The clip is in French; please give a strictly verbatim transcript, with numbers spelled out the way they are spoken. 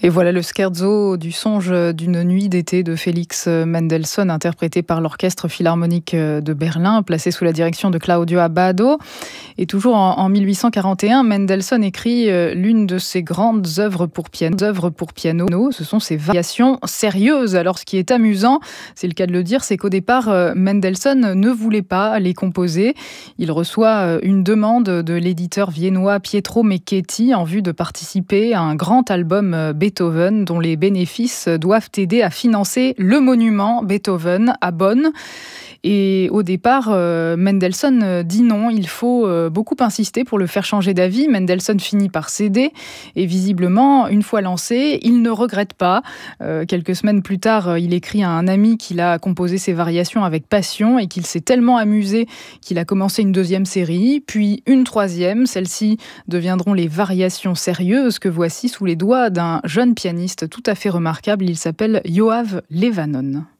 Et voilà le scherzo du songe d'une nuit d'été de Félix Mendelssohn, interprété par l'Orchestre Philharmonique de Berlin, placé sous la direction de Claudio Abbado. Et toujours en, en mille huit cent quarante et un, Mendelssohn écrit l'une de ses grandes œuvres pour piano. œuvres pour piano, ce sont ses variations sérieuses. Alors ce qui est amusant, c'est le cas de le dire, c'est qu'au départ, Mendelssohn ne voulait pas les composer. Il reçoit une demande de l'éditeur viennois Pietro Mecchetti en vue de participer à un grand album Beethoven dont les bénéfices doivent aider à financer le monument Beethoven à Bonn. Et au départ, euh, Mendelssohn dit non, il faut euh, beaucoup insister pour le faire changer d'avis. Mendelssohn finit par céder et visiblement, une fois lancé, il ne regrette pas. Euh, quelques semaines plus tard, il écrit à un ami qu'il a composé ses variations avec passion et qu'il s'est tellement amusé qu'il a commencé une deuxième série, puis une troisième. Celles-ci deviendront les variations sérieuses que voici sous les doigts d'un jeune pianiste tout à fait remarquable. Il s'appelle Yoav Levanon.